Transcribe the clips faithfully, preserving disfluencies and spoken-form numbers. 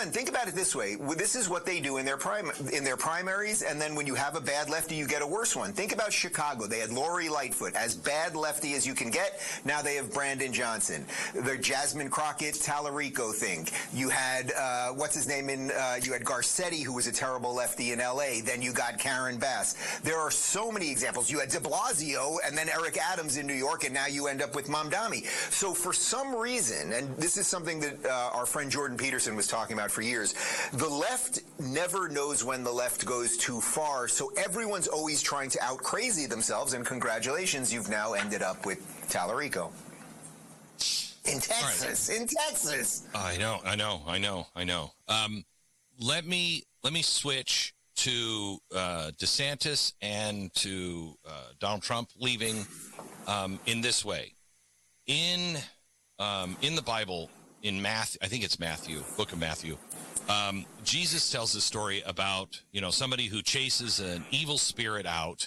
Glenn, think about it this way. This is what they do in their prim- in their primaries, and then when you have a bad lefty, you get a worse one. Think about Chicago. They had Lori Lightfoot, as bad lefty as you can get. Now they have Brandon Johnson. The Jasmine Crockett, Tallarico thing. You had, uh, what's his name in, uh, you had Garcetti, who was a terrible lefty in L A. Then you got Karen Bass. There are so many examples. You had de Blasio, and then Eric Adams in New York, and now you end up with Mamdani. So for some reason, and this is something that uh, our friend Jordan Peterson was talking about for years, the left never knows when the left goes too far, so everyone's always trying to out-crazy themselves, and congratulations, you've now ended up with Tallarico. In Texas, right. in Texas. I know, I know, I know, I know. Um, let me let me switch to uh, DeSantis and to uh, Donald Trump leaving um, in this way. In um, in the Bible, in Matthew, I think it's Matthew, Book of Matthew, um, Jesus tells a story about, you know, somebody who chases an evil spirit out,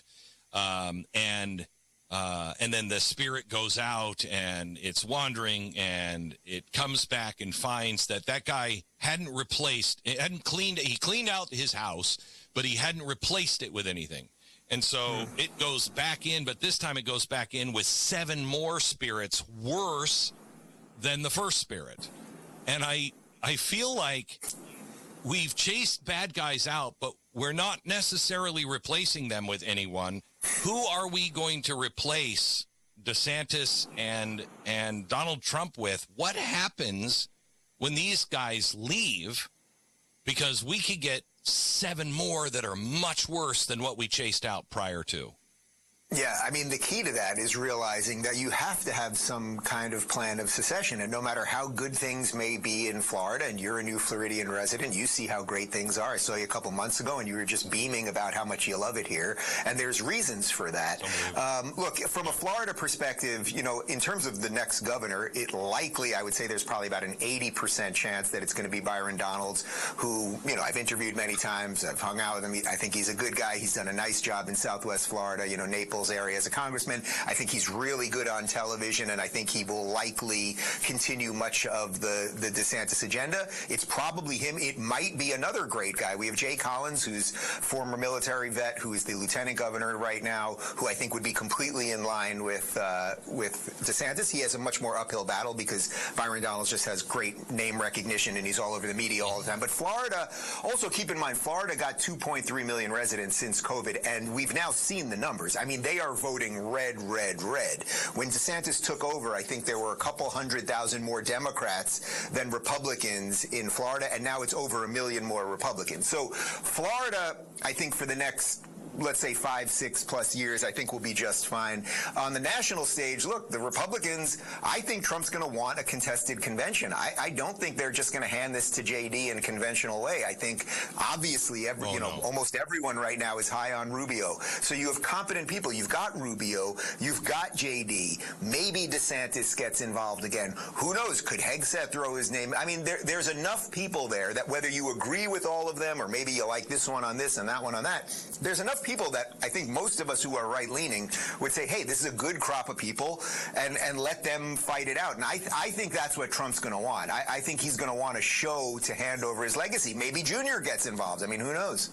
um, and uh, and then the spirit goes out and it's wandering, and it comes back and finds that that guy hadn't replaced, it hadn't cleaned, he cleaned out his house, but he hadn't replaced it with anything. And so mm. it goes back in, but this time it goes back in with seven more spirits worse than the first spirit. And I I feel like we've chased bad guys out, but we're not necessarily replacing them with anyone. Who are we going to replace DeSantis and and Donald Trump with? What happens when these guys leave? Because we could get seven more that are much worse than what we chased out prior to. Yeah, I mean, the key to that is realizing that you have to have some kind of plan of secession. And no matter how good things may be in Florida, and you're a new Floridian resident, you see how great things are. I saw you a couple months ago, and you were just beaming about how much you love it here. And there's reasons for that. Um, look, from a Florida perspective, you know, in terms of the next governor, it likely, I would say there's probably about an eighty percent chance that it's going to be Byron Donalds, who, you know, I've interviewed many times. I've hung out with him. I think he's a good guy. He's done a nice job in Southwest Florida, you know, Naples area as a congressman. I think he's really good on television, and I think he will likely continue much of the, the DeSantis agenda. It's probably him. It might be another great guy. We have Jay Collins, who's former military vet, who is the lieutenant governor right now, who I think would be completely in line with uh, with DeSantis. He has a much more uphill battle because Byron Donalds just has great name recognition, and he's all over the media all the time. But Florida, also keep in mind, Florida got two point three million residents since COVID, and we've now seen the numbers. I mean, they are voting red, red, red. When DeSantis took over, I think there were a couple hundred thousand more Democrats than Republicans in Florida, and now it's over a million more Republicans. So Florida, I think for the next, let's say five, six plus years, I think we'll be just fine. On the national stage, look, the Republicans, I think Trump's going to want a contested convention. I, I don't think they're just going to hand this to J D in a conventional way. I think obviously every, oh, you know, no. almost everyone right now is high on Rubio. So you have competent people. You've got Rubio. You've got J D. Maybe DeSantis gets involved again. Who knows? Could Hegseth throw his name? I mean, there, there's enough people there that whether you agree with all of them or maybe you like this one on this and that one on that, there's enough people that I think most of us who are right-leaning would say, hey, this is a good crop of people, and, and let them fight it out. And I, I think that's what Trump's going to want. I, I think he's going to want a show to hand over his legacy. Maybe Junior gets involved. I mean, who knows?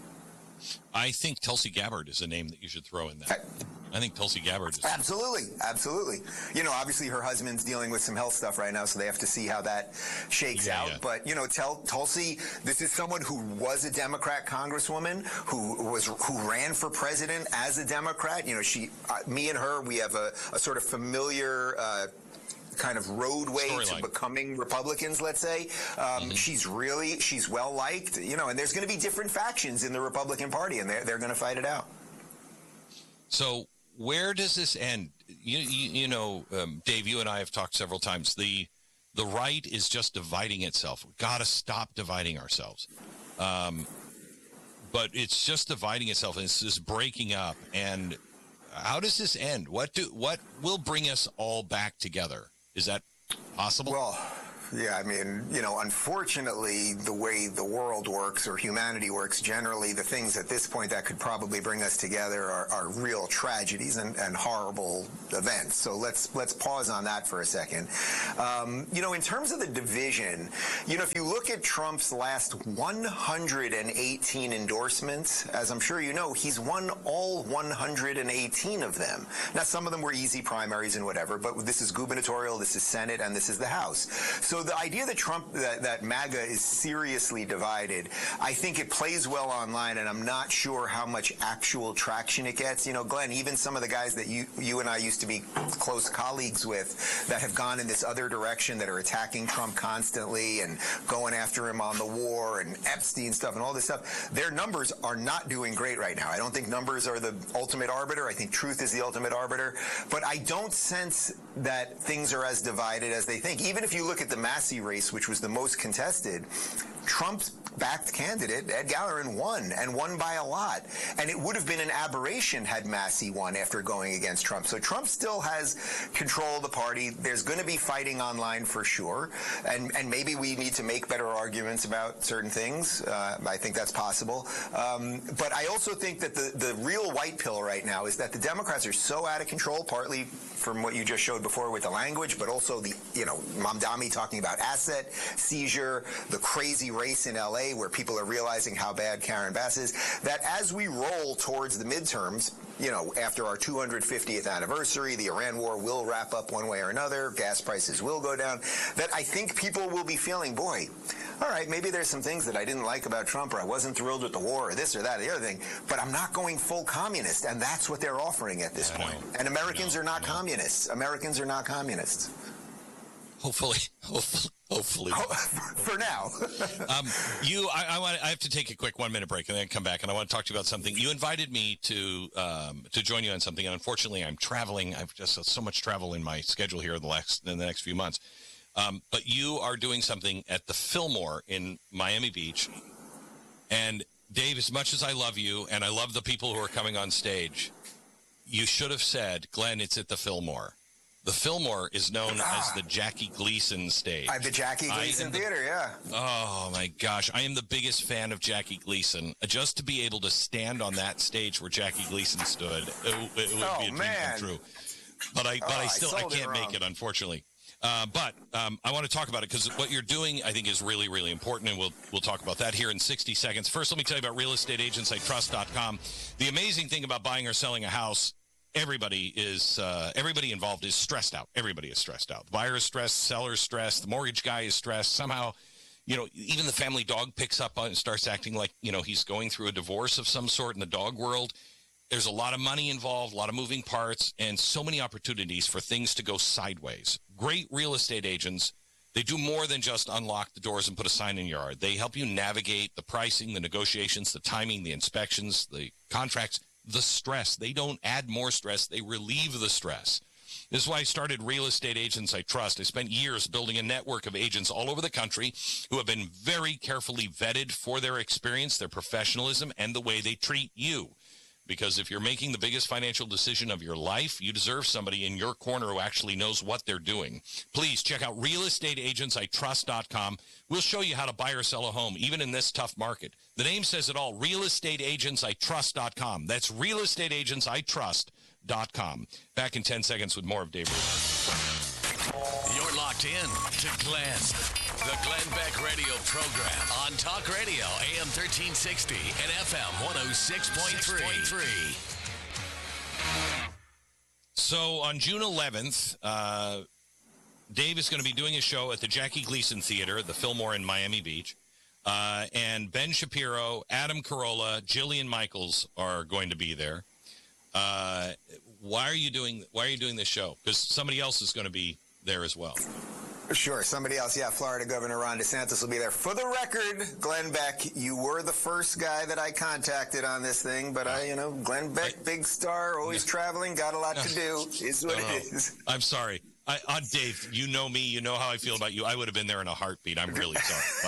I think Tulsi Gabbard is a name that you should throw in there. I think Tulsi Gabbard is. Absolutely. Absolutely. You know, obviously her husband's dealing with some health stuff right now, so they have to see how that shakes yeah, out. Yeah. But, you know, tell Tulsi, this is someone who was a Democrat congresswoman, who was who ran for president as a Democrat. You know, she, uh, me and her, we have a, a sort of familiar uh kind of roadway Storyline. to becoming Republicans, let's say. Um, mm-hmm. She's really, she's well-liked, you know, and there's going to be different factions in the Republican Party, and they're, they're going to fight it out. So where does this end? You, you, you know, um, Dave, you and I have talked several times. The the right is just dividing itself. We've got to stop dividing ourselves. Um, but it's just dividing itself, and it's just breaking up. And how does this end? What do what will bring us all back together? Is that possible? Well, Yeah, I mean, you know, unfortunately, the way the world works or humanity works, generally, the things at this point that could probably bring us together are, are real tragedies and, and horrible events. So let's let's pause on that for a second. Um, you know, in terms of the division, you know, if you look at Trump's last one hundred eighteen endorsements, as I'm sure you know, he's won all one hundred eighteen of them. Now, some of them were easy primaries and whatever, but this is gubernatorial, this is Senate, and this is the House. So the idea that Trump, that, that MAGA is seriously divided, I think it plays well online, and I'm not sure how much actual traction it gets. You know, Glenn, even some of the guys that you, you and I used to be close colleagues with that have gone in this other direction, that are attacking Trump constantly and going after him on the war and Epstein stuff and all this stuff, their numbers are not doing great right now. I don't think numbers are the ultimate arbiter. I think truth is the ultimate arbiter. But I don't sense that things are as divided as they think. Even if you look at the Massey race, which was the most contested, Trump's backed candidate, Ed Gallerin, won, and won by a lot. And it would have been an aberration had Massey won after going against Trump. So Trump still has control of the party. There's going to be fighting online for sure. And, and maybe we need to make better arguments about certain things. Uh, I think that's possible. Um, but I also think that the, the real white pill right now is that the Democrats are so out of control, partly from what you just showed before with the language, but also the, you know, Mamdani talking about asset seizure, the crazy race in L A where people are realizing how bad Karen Bass is, that as we roll towards the midterms, you know, after our two hundred fiftieth anniversary, the Iran war will wrap up one way or another, gas prices will go down, that I think people will be feeling, boy, all right, maybe there's some things that I didn't like about Trump, or I wasn't thrilled with the war, or this or that or the other thing, but I'm not going full communist, and that's what they're offering at this point. And Americans are not communists. Americans are not communists. Hopefully, hopefully, hopefully. For now. um, you, I, I want. I have to take a quick one-minute break and then come back, and I want to talk to you about something. You invited me to um, to join you on something, and unfortunately, I'm traveling. I've just so much travel in my schedule here in the next in the next few months. Um, but you are doing something at the Fillmore in Miami Beach, and Dave, as much as I love you and I love the people who are coming on stage, you should have said, Glenn, it's at the Fillmore. The Fillmore is known ah. as the Jackie Gleason stage. Uh, the Jackie Gleason the, Theater, yeah. Oh, my gosh. I am the biggest fan of Jackie Gleason. Just to be able to stand on that stage where Jackie Gleason stood, it, it would oh, be a dream man. come true. But I, but oh, I still I I can't make it, unfortunately. Uh, but um, I want to talk about it because what you're doing, I think, is really, really important, and we'll we'll talk about that here in sixty seconds. First, let me tell you about real estate agents I trust dot com. The amazing thing about buying or selling a house, everybody is uh, everybody involved is stressed out. Everybody is stressed out. The buyer is stressed, seller is stressed, the mortgage guy is stressed. Somehow, you know, even the family dog picks up on and starts acting like, you know, he's going through a divorce of some sort in the dog world. There's a lot of money involved, a lot of moving parts, and so many opportunities for things to go sideways. Great real estate agents, they do more than just unlock the doors and put a sign in your yard. They help you navigate the pricing, the negotiations, the timing, the inspections, the contracts, the stress. They don't add more stress. They relieve the stress. This is why I started Real Estate Agents I Trust. I spent years building a network of agents all over the country who have been very carefully vetted for their experience, their professionalism, and the way they treat you. Because if you're making the biggest financial decision of your life, you deserve somebody in your corner who actually knows what they're doing. Please check out real estate agents I trust dot com. We'll show you how to buy or sell a home, even in this tough market. The name says it all, real estate agents I trust dot com. That's real estate agents I trust dot com. Back in ten seconds with more of Dave Rubin. You're locked in to Glenn. The Glenn Beck Radio program on Talk Radio, A M thirteen sixty and F M one oh six point three. So on June eleventh, uh, Dave is going to be doing a show at the Jackie Gleason Theater, the Fillmore in Miami Beach. Uh, and Ben Shapiro, Adam Carolla, Jillian Michaels are going to be there. Uh, why are you doing, why are you doing this show? Because somebody else is going to be there as well. Sure, somebody else. Yeah, Florida Governor Ron DeSantis will be there. For the record, Glenn Beck, you were the first guy that I contacted on this thing, but I, you know, Glenn Beck, I, big star, always no, traveling, got a lot no, to do, is what no, it is. I'm sorry. I, uh, Dave, you know me, you know how I feel about you. I would have been there in a heartbeat. I'm really sorry, but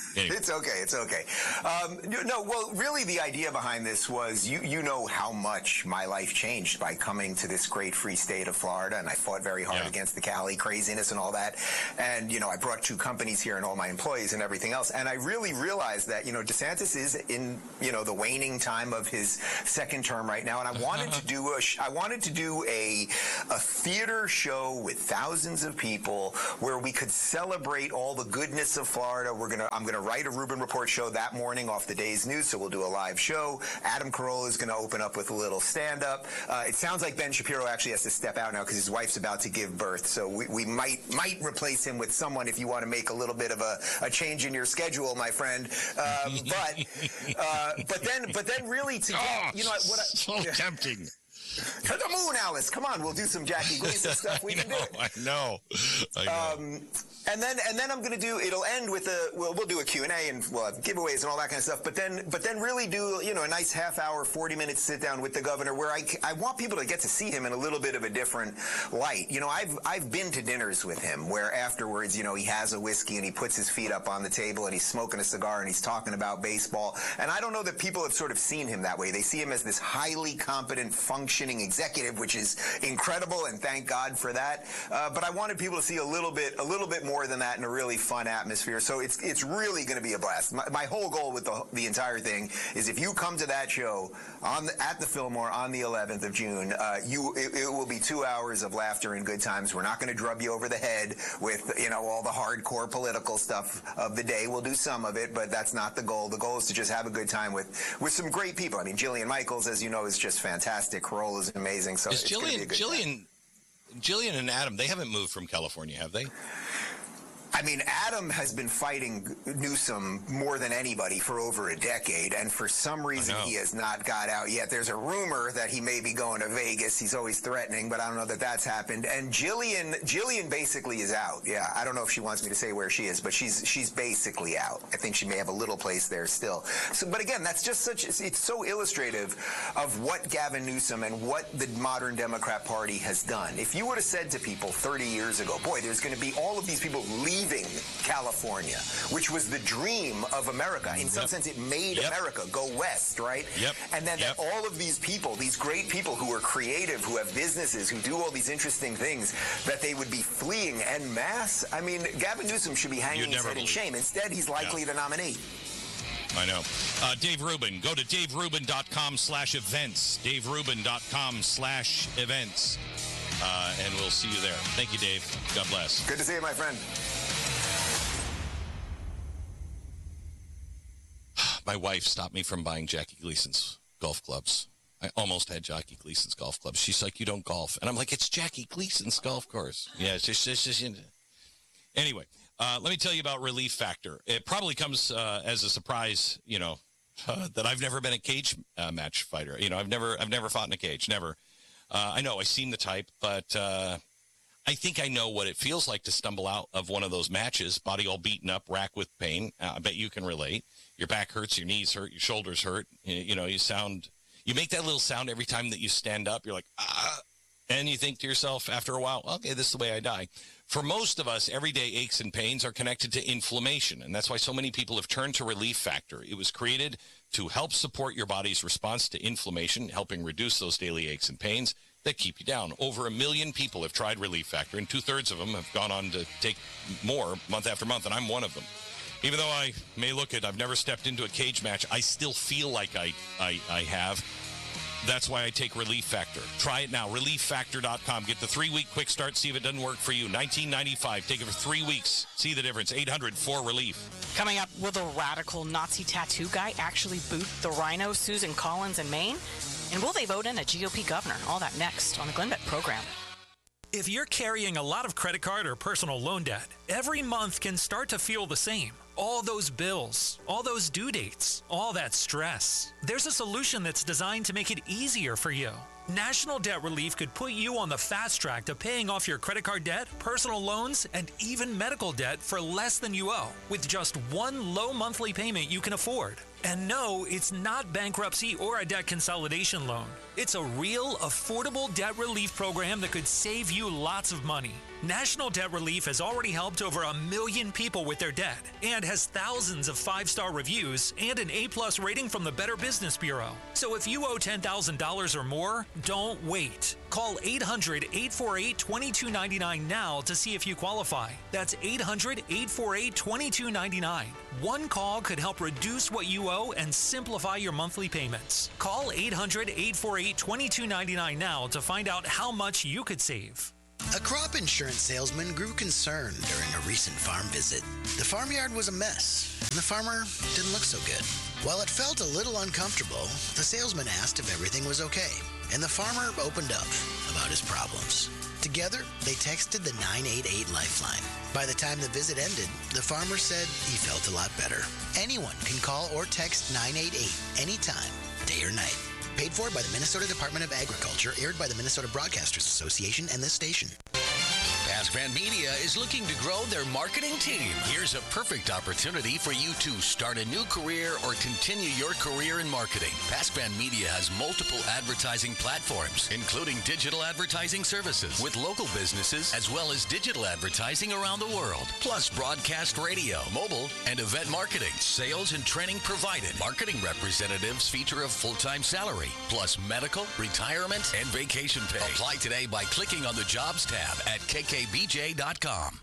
Anyway. It's okay. It's okay. Um, no, well, really, the idea behind this was you you know how much my life changed by coming to this great free state of Florida, and I fought very hard yeah. against the Cali craziness and all that. And, you know, I brought two companies here and all my employees and everything else. And I really realized that, you know, DeSantis is in, you know, the waning time of his second term right now. And I wanted to do a, sh- I wanted to do a, a theater show with thousands of people where we could celebrate all the goodness of Florida. We're going to, I'm going to write a Rubin Report show that morning off the day's news. So we'll do a live show. Adam Carolla is going to open up with a little stand up. Uh, it sounds like Ben Shapiro actually has to step out now because his wife's about to give birth. So we, we might, might replace him with someone if you want to make a little bit of a, a change in your schedule, my friend. Um, but, uh, but then, but then really to get, oh, you know, what I, so tempting. To the moon, Alice. Come on, we'll do some Jackie Gleason stuff. We I can know, do it. I know. I know. Um, and then, and then I'm going to do. It'll end with a. Well, we'll do a Q and A and we'll have giveaways and all that kind of stuff. But then, but then, really do you know a nice half hour, forty minutes sit down with the governor, where I, I want people to get to see him in a little bit of a different light. You know, I've I've been to dinners with him where afterwards, you know, he has a whiskey and he puts his feet up on the table and he's smoking a cigar and he's talking about baseball. And I don't know that people have sort of seen him that way. They see him as this highly competent, functioning executive, which is incredible, and thank God for that. Uh, but I wanted people to see a little bit, a little bit more than that in a really fun atmosphere. So it's it's really going to be a blast. My, my whole goal with the the entire thing is if you come to that show on the, at the Fillmore on the eleventh of June, uh, you it, it will be two hours of laughter and good times. We're not going to drub you over the head with you know all the hardcore political stuff of the day. We'll do some of it, but that's not the goal. The goal is to just have a good time with with some great people. I mean, Jillian Michaels, as you know, is just fantastic. Carolla is amazing. So is it's gonna be Jillian a good Jillian time. Jillian and Adam? They haven't moved from California, have they? I mean, Adam has been fighting Newsom more than anybody for over a decade, and for some reason he has not got out yet. There's a rumor that he may be going to Vegas. He's always threatening, but I don't know that that's happened. And Jillian, Jillian basically is out. Yeah, I don't know if she wants me to say where she is, but she's she's basically out. I think she may have a little place there still. So, but again, that's just such, it's so illustrative of what Gavin Newsom and what the modern Democrat Party has done. If you would have said to people thirty years ago, boy, there's going to be all of these people leaving California, which was the dream of America. In some yep. sense, it made yep. America go west, right? Yep. And then yep. that all of these people, these great people who are creative, who have businesses, who do all these interesting things, that they would be fleeing en masse. I mean, Gavin Newsom should be hanging his head in shame. Instead, he's likely yeah. the nominee. I know. Uh, Dave Rubin. Go to daverubin.com slash events. daverubin.com slash events. Uh, and we'll see you there. Thank you, Dave. God bless. Good to see you, my friend. My wife stopped me from buying Jackie Gleason's golf clubs. I almost had Jackie Gleason's golf clubs. She's like, you don't golf. And I'm like, it's Jackie Gleason's golf course. Yeah, it's just, it's just, anyway, uh, let me tell you about Relief Factor. It probably comes uh, as a surprise, you know, uh, that I've never been a cage uh, match fighter. You know, I've never, I've never fought in a cage, never. Uh, I know, I seem the type, but uh, I think I know what it feels like to stumble out of one of those matches, body all beaten up, racked with pain. Uh, I bet you can relate. Your back hurts, your knees hurt, your shoulders hurt. You, you know, you sound, you make that little sound every time that you stand up. You're like, ah, and you think to yourself after a while, okay, this is the way I die. For most of us, everyday aches and pains are connected to inflammation, and that's why so many people have turned to Relief Factor. It was created to help support your body's response to inflammation, helping reduce those daily aches and pains that keep you down. Over a million people have tried Relief Factor, and two-thirds of them have gone on to take more month after month, and I'm one of them. Even though I may look at, I've never stepped into a cage match, I still feel like I, I, I have. That's why I take Relief Factor. Try it now, relief factor dot com. Get the three-week quick start, see if it doesn't work for you. nineteen ninety-five. Take it for three weeks. See the difference. eight hundred four relief. Coming up, will the radical Nazi tattoo guy actually boot the rhino Susan Collins in Maine? And will they vote in a G O P governor? All that next on the Glenn Beck program. If you're carrying a lot of credit card or personal loan debt, every month can start to feel the same. All those bills, all those due dates, all that stress. There's a solution that's designed to make it easier for you. National Debt Relief could put you on the fast track to paying off your credit card debt, personal loans, and even medical debt for less than you owe, with just one low monthly payment you can afford. And no, it's not bankruptcy or a debt consolidation loan. It's a real, affordable debt relief program that could save you lots of money. National Debt Relief has already helped over a million people with their debt and has thousands of five-star reviews and an A-plus rating from the Better Business Bureau. So if you owe ten thousand dollars or more, don't wait. Call eight hundred, eight four eight, two two nine nine now to see if you qualify. That's eight hundred, eight four eight, two two nine nine. One call could help reduce what you owe and simplify your monthly payments. Call eight hundred, eight four eight, two two nine nine now to find out how much you could save. A crop insurance salesman grew concerned during a recent farm visit. The farmyard was a mess, and the farmer didn't look so good. While it felt a little uncomfortable, the salesman asked if everything was okay, and the farmer opened up about his problems. Together, they texted the nine eight eight Lifeline. By the time the visit ended, the farmer said he felt a lot better. Anyone can call or text nine eight eight anytime, day or night. Paid for by the Minnesota Department of Agriculture, aired by the Minnesota Broadcasters Association and this station. Pasquan Media is looking to grow their marketing team. Here's a perfect opportunity for you to start a new career or continue your career in marketing. Pasquan Media has multiple advertising platforms, including digital advertising services with local businesses, as well as digital advertising around the world, plus broadcast radio, mobile, and event marketing. Sales and training provided. Marketing representatives feature a full-time salary, plus medical, retirement, and vacation pay. Apply today by clicking on the Jobs tab at K K B J dot com.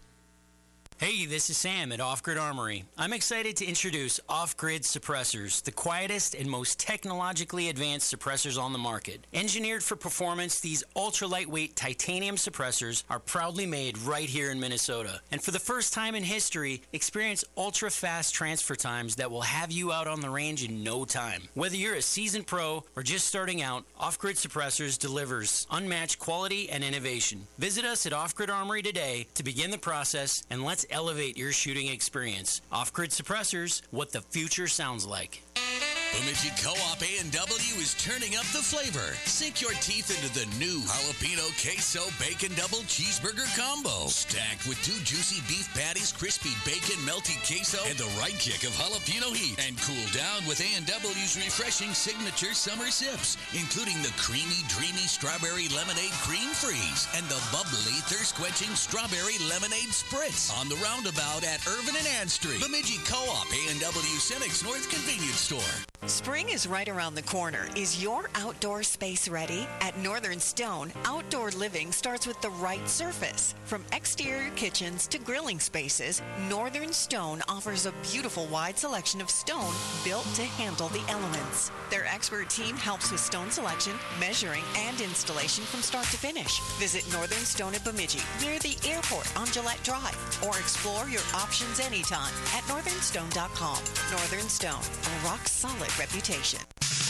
Hey, this is Sam at Off Grid Armory. I'm excited to introduce Off Grid Suppressors, the quietest and most technologically advanced suppressors on the market. Engineered for performance, these ultra-lightweight titanium suppressors are proudly made right here in Minnesota. And for the first time in history, experience ultra-fast transfer times that will have you out on the range in no time. Whether you're a seasoned pro or just starting out, Off Grid Suppressors delivers unmatched quality and innovation. Visit us at Off Grid Armory today to begin the process, and let's elevate your shooting experience. Off-Grid Suppressors, what the future sounds like. Bemidji Co-op A and W is turning up the flavor. Sink your teeth into the new jalapeno queso bacon double cheeseburger combo. Stacked with two juicy beef patties, crispy bacon, melty queso, and the right kick of jalapeno heat. And cool down with A and W's refreshing signature summer sips, including the creamy, dreamy strawberry lemonade cream freeze and the bubbly, thirst-quenching strawberry lemonade spritz on the roundabout at Irvin and Ann Street. Bemidji Co-op A and W Senex North Convenience Store. Spring is right around the corner. Is your outdoor space ready? At Northern Stone, outdoor living starts with the right surface. From exterior kitchens to grilling spaces, Northern Stone offers a beautiful wide selection of stone built to handle the elements. Their expert team helps with stone selection, measuring, and installation from start to finish. Visit Northern Stone at Bemidji, near the airport on Gillette Drive, or explore your options anytime at northern stone dot com. Northern Stone, a rock-solid reputation.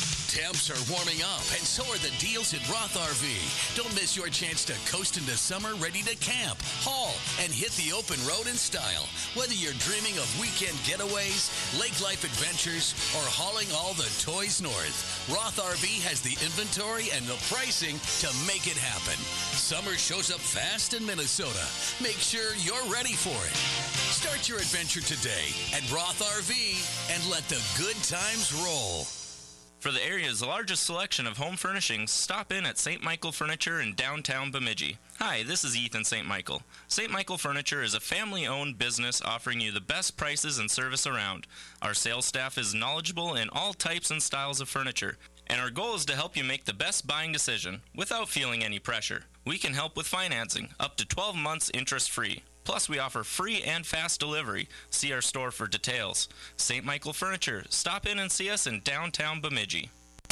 Temps are warming up, and so are the deals at Roth R V. Don't miss your chance to coast into summer ready to camp, haul, and hit the open road in style. Whether you're dreaming of weekend getaways, lake life adventures, or hauling all the toys north, Roth R V has the inventory and the pricing to make it happen. Summer shows up fast in Minnesota. Make sure you're ready for it. Start your adventure today at Roth R V and let the good times roll. For the area's largest selection of home furnishings, stop in at Saint Michael Furniture in downtown Bemidji. Hi, this is Ethan Saint Michael. Saint Michael Furniture is a family-owned business offering you the best prices and service around. Our sales staff is knowledgeable in all types and styles of furniture, and our goal is to help you make the best buying decision without feeling any pressure. We can help with financing, up to twelve months interest-free. Plus, we offer free and fast delivery. See our store for details. Saint Michael Furniture. Stop in and see us in downtown Bemidji.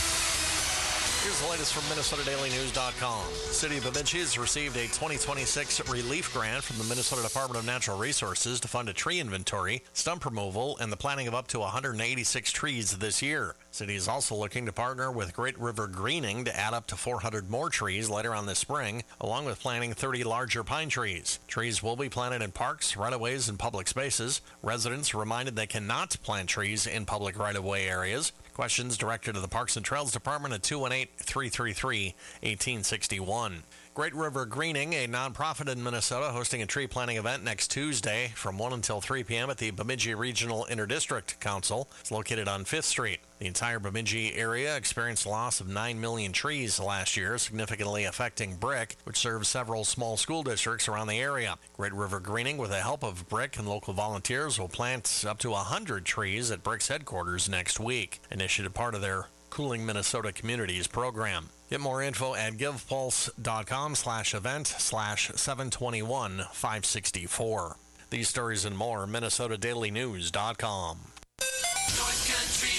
Here's the latest from Minnesota Daily News dot com. City of Bemidji has received a twenty twenty-six relief grant from the Minnesota Department of Natural Resources to fund a tree inventory, stump removal, and the planting of up to one hundred eighty-six trees this year. City is also looking to partner with Great River Greening to add up to four hundred more trees later on this spring, along with planting thirty larger pine trees. Trees will be planted in parks, right-of-ways, and public spaces. Residents are reminded they cannot plant trees in public right-of-way areas. Questions directed to the Parks and Trails Department at two one eight, three three three, one eight six one. Great River Greening, a nonprofit in Minnesota, hosting a tree planting event next Tuesday from one until three p.m. at the Bemidji Regional Interdistrict Council. It's located on fifth Street. The entire Bemidji area experienced a loss of nine million trees last year, significantly affecting Brick, which serves several small school districts around the area. Great River Greening, with the help of Brick and local volunteers, will plant up to one hundred trees at Brick's headquarters next week, initiated part of their Cooling Minnesota Communities program. Get more info at givepulse.com slash event slash 721 564. These stories and more, minnesota daily news dot com. North Country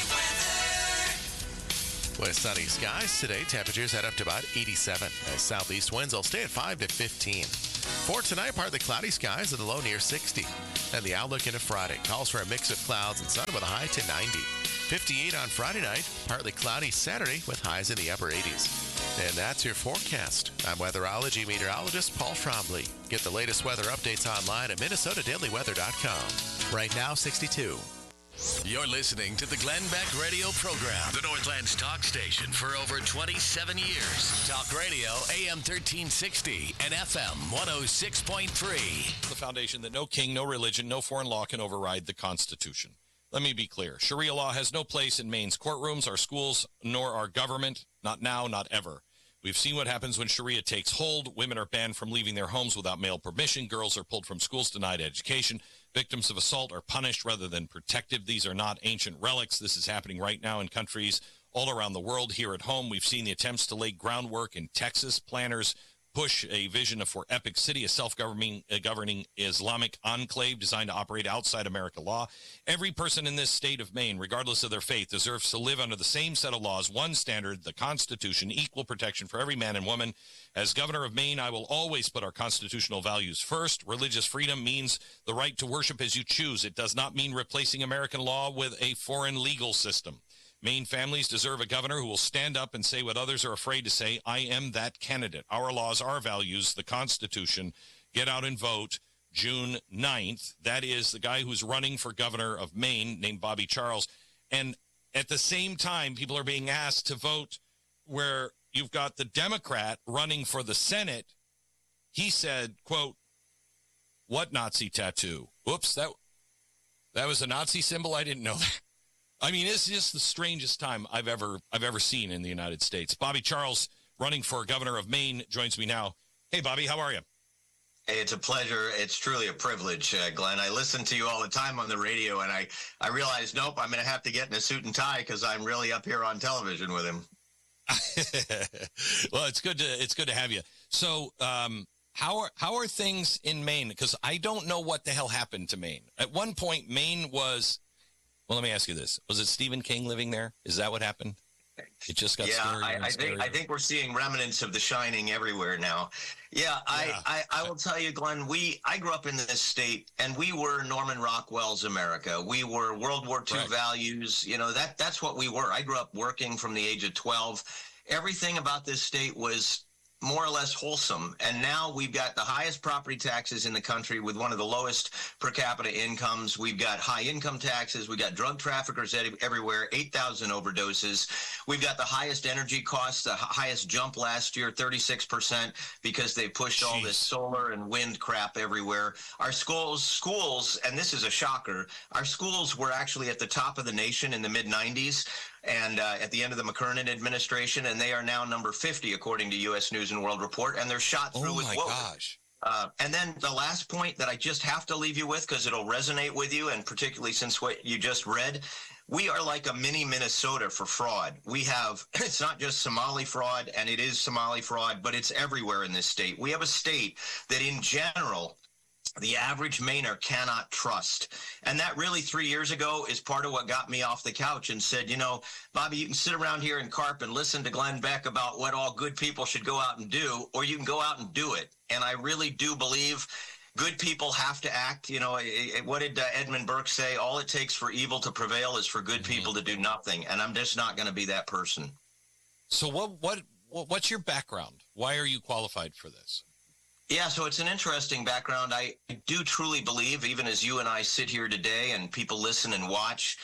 weather. With sunny skies today, temperatures head up to about eighty-seven. As southeast winds will stay at five to fifteen. For tonight, partly cloudy skies with a low near sixty. And the outlook into Friday calls for a mix of clouds and sun with a high to ninety. fifty-eight on Friday night, partly cloudy Saturday with highs in the upper eighties. And that's your forecast. I'm weatherology meteorologist Paul Trombley. Get the latest weather updates online at minnesota daily weather dot com. Right now, sixty-two. You're listening to the Glenn Beck Radio Program, the Northland's talk station for over twenty-seven years. Talk radio, A M thirteen sixty and F M one oh six point three. The foundation that no king, no religion, no foreign law can override the Constitution. Let me be clear. Sharia law has no place in Maine's courtrooms, our schools, nor our government. Not now, not ever. We've seen what happens when Sharia takes hold. Women are banned from leaving their homes without male permission. Girls are pulled from schools, denied education. Victims of assault are punished rather than protected. These are not ancient relics. This is happening right now in countries all around the world. Here at home, we've seen the attempts to lay groundwork in Texas. Planners push a vision for Epic City, a self-governing uh, governing Islamic enclave designed to operate outside American law. Every person in this state of Maine, regardless of their faith, deserves to live under the same set of laws, one standard, the Constitution, equal protection for every man and woman. As governor of Maine, I will always put our constitutional values first. Religious freedom means the right to worship as you choose. It does not mean replacing American law with a foreign legal system. Maine families deserve a governor who will stand up and say what others are afraid to say. I am that candidate. Our laws, our values, the Constitution. Get out and vote June ninth. That is the guy who's running for governor of Maine, named Bobby Charles. And at the same time, people are being asked to vote where you've got the Democrat running for the Senate. He said, quote, "What Nazi tattoo? Oops, that, that was a Nazi symbol? I didn't know that." I mean, it's just the strangest time I've ever I've ever seen in the United States. Bobby Charles, running for governor of Maine, joins me now. Hey, Bobby, how are you? Hey, it's a pleasure. It's truly a privilege, uh, Glenn. I listen to you all the time on the radio, and I, I realized, nope, I'm going to have to get in a suit and tie because I'm really up here on television with him. Well, it's good to it's good to have you. So, um, how are how are things in Maine? Because I don't know what the hell happened to Maine. At one point, Maine was. Well, let me ask you this. Was it Stephen King living there? Is that what happened? It just got yeah, scarier I, and I think scarier. I think we're seeing remnants of The Shining everywhere now. Yeah, I, Yeah. I, I will tell you, Glenn, we I grew up in this state, and we were Norman Rockwell's America. We were World War Two Right. values. You know, that that's what we were. I grew up working from the age of twelve. Everything about this state was more or less wholesome. And now we've got the highest property taxes in the country with one of the lowest per capita incomes. We've got high income taxes. We've got drug traffickers everywhere, eight thousand overdoses. We've got the highest energy costs, the highest jump last year, thirty-six percent, because they pushed all this solar and wind crap everywhere. Our schools, schools, and this is a shocker, our schools were actually at the top of the nation in the mid nineties. And uh, at the end of the McKernan administration, and they are now number fifty, according to U S News and World Report, and they're shot through Oh with my woke. gosh. Uh, and then the last point that I just have to leave you with, because it'll resonate with you, and particularly since what you just read, we are like a mini Minnesota for fraud. We have, it's not just Somali fraud, and it is Somali fraud, but it's everywhere in this state. We have a state that in general, the average Mainer cannot trust. And that really three years ago is part of what got me off the couch and said, you know, Bobby, you can sit around here in Carp and listen to Glenn Beck about what all good people should go out and do, or you can go out and do it. And I really do believe good people have to act. You know, it, it, what did uh, Edmund Burke say? All it takes for evil to prevail is for good mm-hmm. people to do nothing. And I'm just not going to be that person. So what, what, what, what's your background? Why are you qualified for this? Yeah, so it's an interesting background. I do truly believe, even as you and I sit here today and people listen and watch,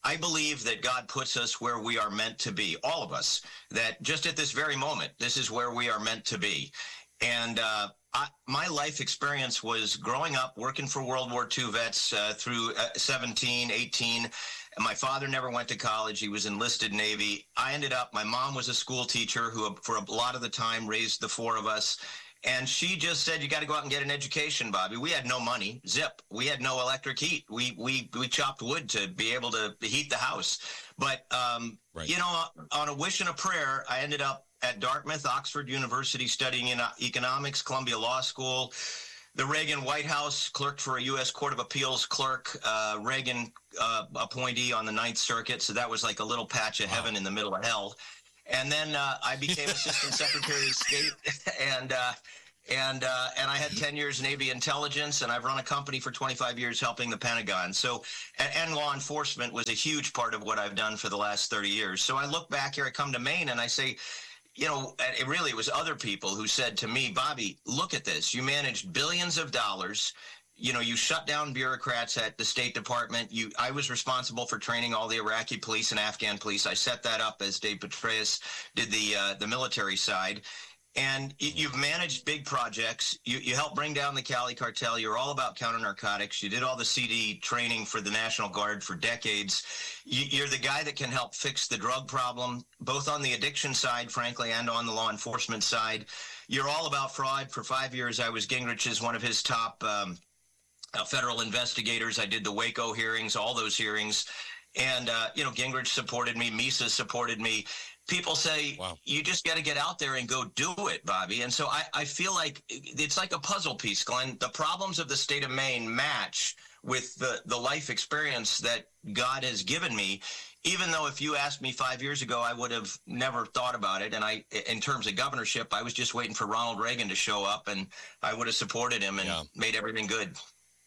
I believe that God puts us where we are meant to be, all of us, that just at this very moment, this is where we are meant to be. And uh, I, my life experience was growing up, working for World War Two vets uh, through uh, seventeen, eighteen. My father never went to college. He was enlisted Navy. I ended up, my mom was a school teacher who for a lot of the time raised the four of us. And she just said, you got to go out and get an education, Bobby. We had no money, zip. We had no electric heat. We we we chopped wood to be able to heat the house. But, um, right. you know, on a wish and a prayer, I ended up at Dartmouth, Oxford University, studying in economics, Columbia Law School, the Reagan White House, clerked for a U S Court of Appeals clerk, uh, Reagan uh, appointee on the Ninth Circuit. So that was like a little patch of wow. heaven in the middle of hell. And then uh, I became Assistant Secretary of State, and uh, and uh, and I had ten years Navy intelligence, and I've run a company for twenty-five years helping the Pentagon. So, and, and law enforcement was a huge part of what I've done for the last thirty years. So I look back here, I come to Maine, and I say, you know, it really it was other people who said to me, Bobby, look at this. You managed billions of dollars. You know, you shut down bureaucrats at the State Department. You, I was responsible for training all the Iraqi police and Afghan police. I set that up as Dave Petraeus did the uh, the military side. And you've managed big projects. You, you helped bring down the Cali cartel. You're all about counter-narcotics. You did all the C D training for the National Guard for decades. You, you're the guy that can help fix the drug problem, both on the addiction side, frankly, and on the law enforcement side. You're all about fraud. For five years, I was Gingrich's one of his top um, uh, federal investigators. I did the Waco hearings, all those hearings. And, uh, you know, Gingrich supported me. Misa supported me. People say, wow. you just got to get out there and go do it, Bobby. And so I, I feel like it's like a puzzle piece, Glenn. The problems of the state of Maine match with the, the life experience that God has given me, even though if you asked me five years ago, I would have never thought about it. And I, in terms of governorship, I was just waiting for Ronald Reagan to show up, and I would have supported him and yeah. made everything good.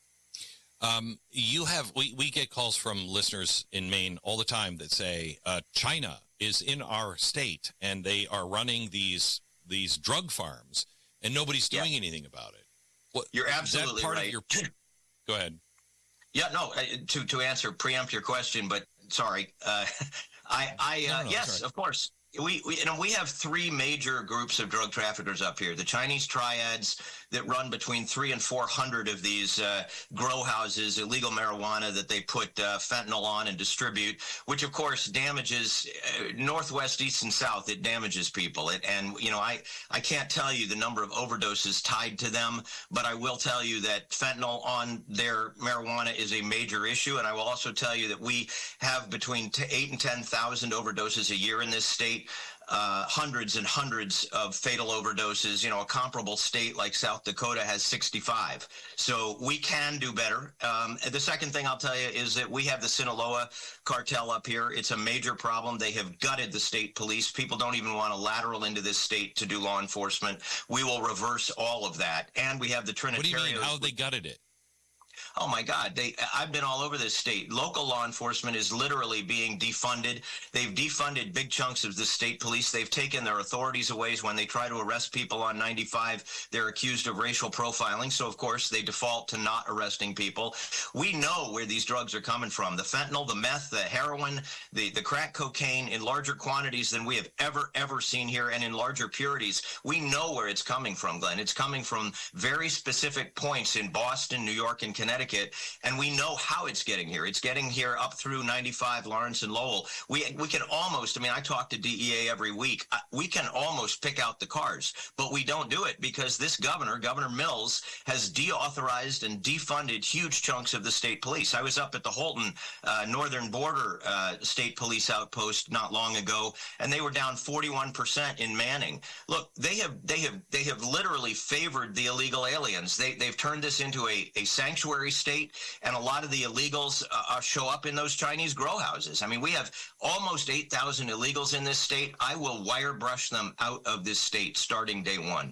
Um, you have, we, we get calls from listeners in Maine all the time that say, uh, China is in our state and they are running these, these drug farms and nobody's doing yeah. anything about it. What, You're absolutely is that part right. Of your, go ahead. Yeah, no, to, to answer, preempt your question, but sorry. Uh, I, I, uh, no, no, yes, of course. We, we, you know, we have three major groups of drug traffickers up here. The Chinese triads that run between three and four hundred of these uh, grow houses, illegal marijuana that they put uh, fentanyl on and distribute, which of course damages uh, northwest, east, and south. It damages people. It, and you know, I I can't tell you the number of overdoses tied to them, but I will tell you that fentanyl on their marijuana is a major issue. And I will also tell you that we have between t- eight and ten thousand overdoses a year in this state. Uh, hundreds and hundreds of fatal overdoses. You know, a comparable state like South Dakota has sixty-five. So we can do better. Um, the second thing I'll tell you is that we have the Sinaloa cartel up here. It's a major problem. They have gutted the state police. People don't even want to lateral into this state to do law enforcement. We will reverse all of that. And we have the Trinitarios. What do you mean? How have they gutted it? Oh, my God. They, I've been all over this state. Local law enforcement is literally being defunded. They've defunded big chunks of the state police. They've taken their authorities away when they try to arrest people on ninety-five. They're accused of racial profiling. So, of course, they default to not arresting people. We know where these drugs are coming from. The fentanyl, the meth, the heroin, the, the crack cocaine in larger quantities than we have ever, ever seen here, and in larger purities. We know where it's coming from, Glenn. It's coming from very specific points in Boston, New York, and Connecticut. And we know how it's getting here. It's getting here up through ninety-five, Lawrence and Lowell. We we can almost, I mean, I talk to D E A every week. We can almost pick out the cars, but we don't do it because this governor, Governor Mills, has deauthorized and defunded huge chunks of the state police. I was up at the Holton uh, Northern Border uh, State Police Outpost not long ago, and they were down forty-one percent in manning. Look, they have they have they have literally favored the illegal aliens. They they've turned this into a, a sanctuary state, and a lot of the illegals uh, show up in those Chinese grow houses. I mean, we have almost eight thousand illegals in this state. I will wire brush them out of this state starting day one.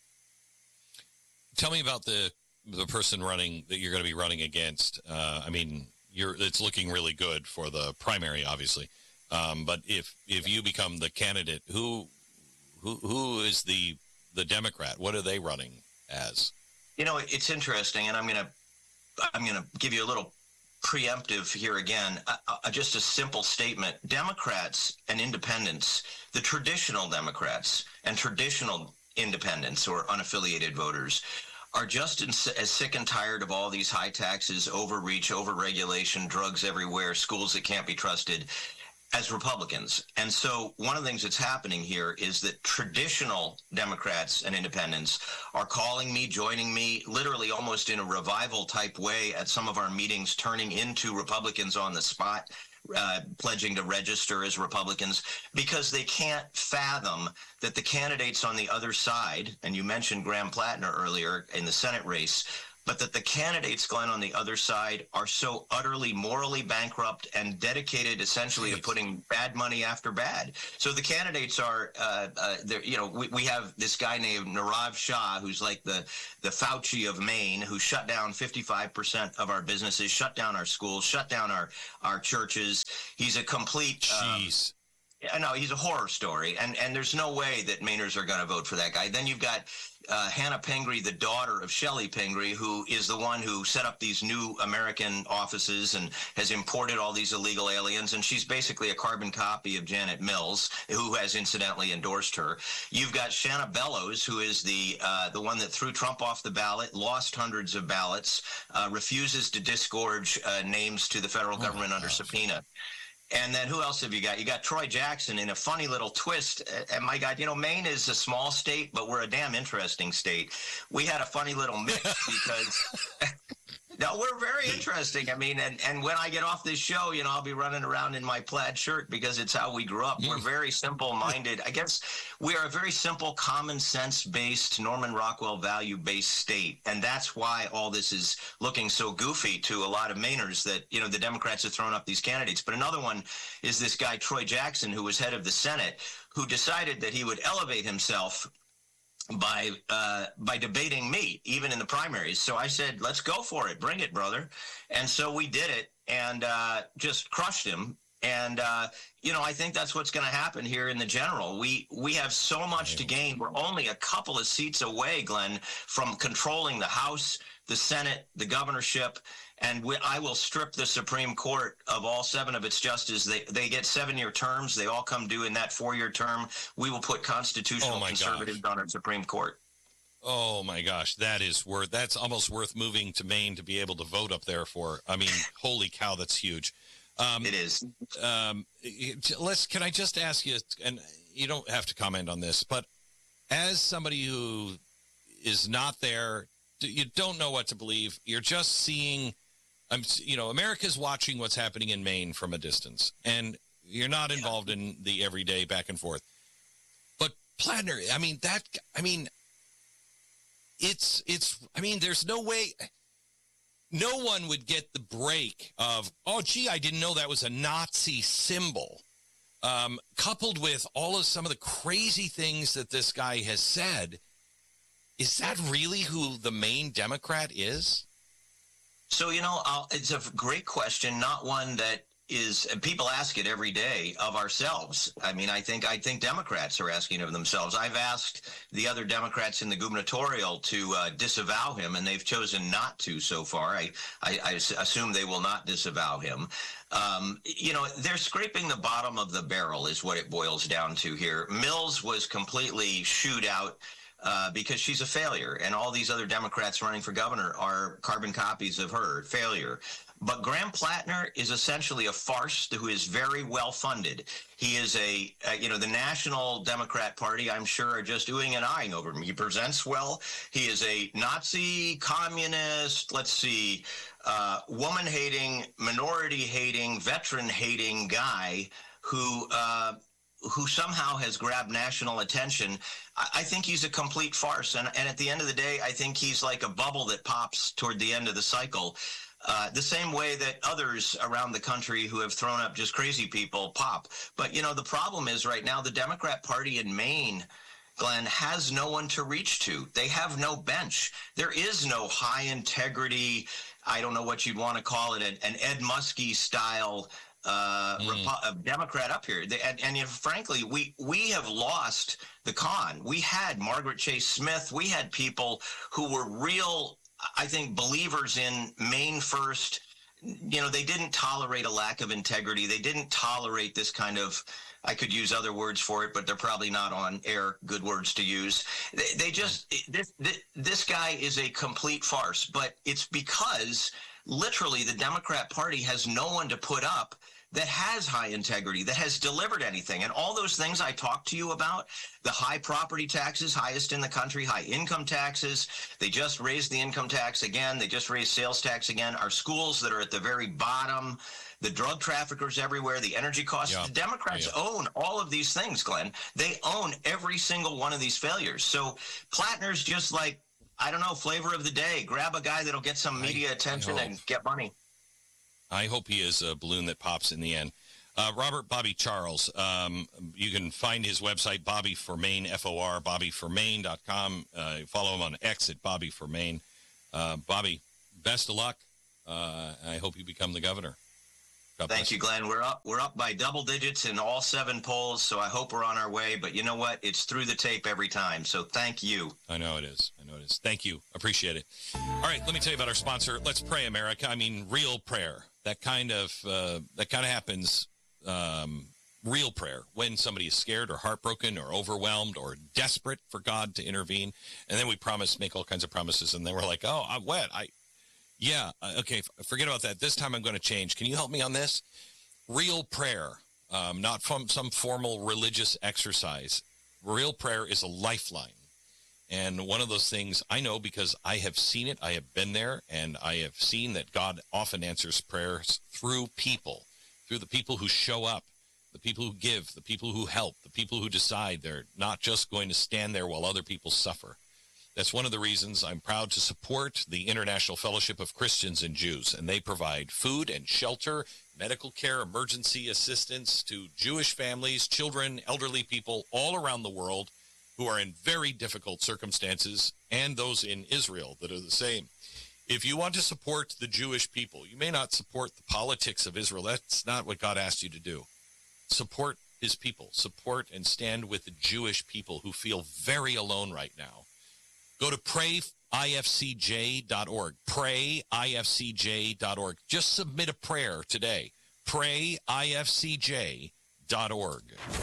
Tell me about the the person running that you're going to be running against. Uh, I mean, you're it's looking really good for the primary, obviously. Um, but if if you become the candidate, who who who is the the Democrat? What are they running as? You know, it's interesting, and I'm going to I'm going to give you a little preemptive here again. Uh, uh, just a simple statement. Democrats and independents, the traditional Democrats and traditional independents or unaffiliated voters, are just in, as sick and tired of all these high taxes, overreach, overregulation, drugs everywhere, schools that can't be trusted, as Republicans. And so one of the things that's happening here is that traditional Democrats and independents are calling me, joining me, literally almost in a revival type way at some of our meetings, turning into Republicans on the spot, uh, pledging to register as Republicans, because they can't fathom that the candidates on the other side, and you mentioned Graham Plattner earlier in the Senate race, but that the candidates, Glenn, on the other side are so utterly morally bankrupt and dedicated essentially to putting bad money after bad. So the candidates are, uh, uh, you know, we, we have this guy named Nirav Shah, who's like the, the Fauci of Maine, who shut down fifty-five percent of our businesses, shut down our schools, shut down our, our churches. He's a complete... Jeez. Um, I know, he's a horror story, and, and there's no way that Mainers are going to vote for that guy. Then you've got uh, Hannah Pingree, the daughter of Shelley Pingree, who is the one who set up these new American offices and has imported all these illegal aliens, and she's basically a carbon copy of Janet Mills, who has incidentally endorsed her. You've got Shanna Bellows, who is the uh, the one that threw Trump off the ballot, lost hundreds of ballots, uh, refuses to disgorge uh, names to the federal oh government under subpoena. And then who else have you got? You got Troy Jackson in a funny little twist. And my God, you know, Maine is a small state, but we're a damn interesting state. We had a funny little mix because... No, we're very interesting. I mean, and, and when I get off this show, you know, I'll be running around in my plaid shirt because it's how we grew up. We're very simple-minded. I guess we are a very simple, common sense-based, Norman Rockwell value-based state. And that's why all this is looking so goofy to a lot of Mainers that, you know, the Democrats have thrown up these candidates. But another one is this guy, Troy Jackson, who was head of the Senate, who decided that he would elevate himself by uh, by debating me, even in the primaries. So I said, let's go for it. Bring it, brother. And so we did it and uh, just crushed him. And, uh, you know, I think that's what's going to happen here in the general. We we have so much to gain. We're only a couple of seats away, Glenn, from controlling the House, the Senate, the governorship. And we, I will strip the Supreme Court of all seven of its justices. They they get seven-year terms. They all come due in that four-year term. We will put constitutional oh conservatives gosh. on our Supreme Court. Oh, my gosh. That is worth, that's almost worth moving to Maine to be able to vote up there for. I mean, holy cow, that's huge. Um, it is. Um, let's, can I just ask you, and you don't have to comment on this, but as somebody who is not there, you don't know what to believe. You're just seeing... I'm, you know, America's watching what's happening in Maine from a distance, and you're not involved in the everyday back and forth. But Plattner, I mean, that, I mean, it's, it's, I mean, there's no way, no one would get the break of, oh, gee, I didn't know that was a Nazi symbol, um, coupled with all of some of the crazy things that this guy has said. Is that really who the Maine Democrat is? So, you know, I'll, it's a great question, not one that is, and people ask it every day of ourselves. I mean, I think I think Democrats are asking of themselves. I've asked the other Democrats in the gubernatorial to uh, disavow him, and they've chosen not to so far. I, I, I assume they will not disavow him. Um, you know, they're scraping the bottom of the barrel is what it boils down to here. Mills was completely shooed out. Uh, because she's a failure, and all these other Democrats running for governor are carbon copies of her failure. But Graham Plattner is essentially a farce who is very well funded. He is a, uh, you know, the National Democrat Party, I'm sure, are just oohing and eyeing over him. He presents well. He is a Nazi, communist, let's see, uh, woman-hating, minority-hating, veteran-hating guy who... Uh, who somehow has grabbed national attention. I think he's a complete farce. And, and at the end of the day, I think he's like a bubble that pops toward the end of the cycle, uh, the same way that others around the country who have thrown up just crazy people pop. But, you know, the problem is right now the Democrat Party in Maine, Glenn, has no one to reach to. They have no bench. There is no high integrity, I don't know what you'd want to call it, an, an Ed Muskie style Uh, mm. Repo- a Democrat up here. They, and and you know, frankly, we, we have lost the con. We had Margaret Chase Smith. We had people who were real, I think, believers in Maine first, you know, they didn't tolerate a lack of integrity. They didn't tolerate this kind of, I could use other words for it, but they're probably not on air good words to use. They, they just, this, this, this guy is a complete farce, but it's because literally the Democrat Party has no one to put up that has high integrity, that has delivered anything. And all those things I talked to you about, the high property taxes, highest in the country, high income taxes, they just raised the income tax again, they just raised sales tax again, our schools that are at the very bottom, the drug traffickers everywhere, the energy costs. Yeah. The Democrats yeah. own all of these things, Glenn. They own every single one of these failures. So Plattner's just like, I don't know, flavor of the day. Grab a guy that'll get some media I, attention I and get money. I hope he is a balloon that pops in the end. Uh, Robert Bobby Charles, um, you can find his website, Bobby for Maine, F O R, bobby for maine dot com. Uh, follow him on X at Bobby for Maine. Uh, Bobby, best of luck. Uh, I hope you become the governor. God Thank you, Glenn. We're up. We're up by double digits in all seven polls, so I hope we're on our way. But you know what? It's through the tape every time. So thank you. I know it is. I know it is. Thank you. Appreciate it. All right, let me tell you about our sponsor. Let's Pray America. I mean, real prayer. That kind of uh, that kind of happens. Um, real prayer when somebody is scared or heartbroken or overwhelmed or desperate for God to intervene, and then we promise, make all kinds of promises, and then we're like, oh, I'm wet. I. Yeah, okay, forget about that. This time I'm going to change. Can you help me on this? Real prayer, um, not from some formal religious exercise. Real prayer is a lifeline. And one of those things I know because I have seen it, I have been there, and I have seen that God often answers prayers through people, through the people who show up, the people who give, the people who help, the people who decide they're not just going to stand there while other people suffer. That's one of the reasons I'm proud to support the International Fellowship of Christians and Jews, and they provide food and shelter, medical care, emergency assistance to Jewish families, children, elderly people all around the world who are in very difficult circumstances, and those in Israel that are the same. If you want to support the Jewish people, you may not support the politics of Israel. That's not what God asked you to do. Support his people. Support and stand with the Jewish people who feel very alone right now. Go to pray I F C J dot org. pray I F C J dot org. Just submit a prayer today. pray I F C J dot org.